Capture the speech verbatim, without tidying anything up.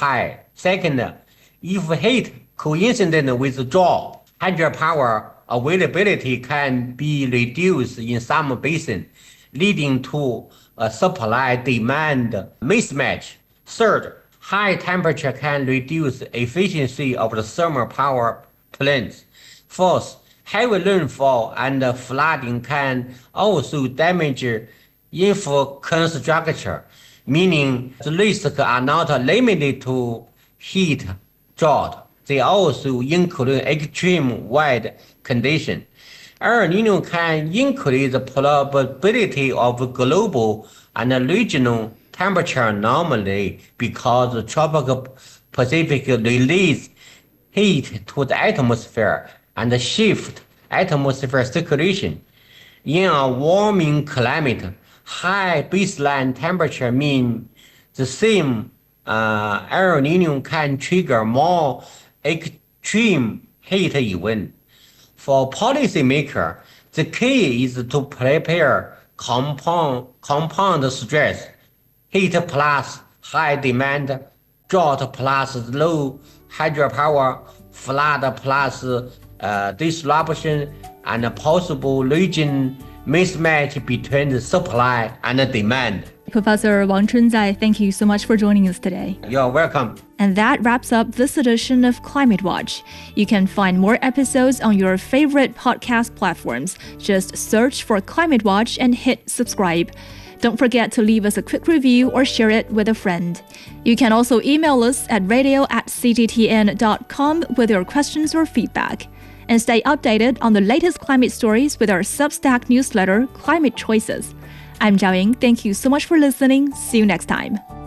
high. Second, if heat coincident with drought, hydropower availability can be reduced in some basins, leading to a supply-demand mismatch. Third, high temperature can reduce efficiency of the thermal power plants. Fourth, heavy rainfall and flooding can also damage infrastructure, meaning the risks are not limited to heat drought. They also include extreme weather conditions. El Nino can increase the probability of global and regional temperature anomaly because the tropical Pacific release heat to the atmosphere and shift atmosphere circulation. In a warming climate, high baseline temperature means the same uh, El Nino can trigger more extreme heat events. For policymakers, the key is to prepare compound, compound stress, heat plus high demand, drought plus low hydropower, flood plus uh, disruption, and possible region mismatch between the supply and the demand. Professor Wang Chunzai, thank you so much for joining us today. You're welcome. And that wraps up this edition of Climate Watch. You can find more episodes on your favorite podcast platforms. Just search for Climate Watch and hit subscribe. Don't forget to leave us a quick review or share it with a friend. You can also email us at radio at c g t n dot com with your questions or feedback. And stay updated on the latest climate stories with our Substack newsletter, Climate Choices. I'm Zhao Ying. Thank you so much for listening. See you next time.